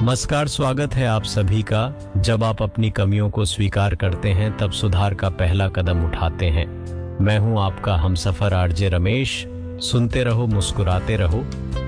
नमस्कार, स्वागत है आप सभी का। जब आप अपनी कमियों को स्वीकार करते हैं तब सुधार का पहला कदम उठाते हैं। मैं हूं आपका हमसफर आरजे रमेश। सुनते रहो, मुस्कुराते रहो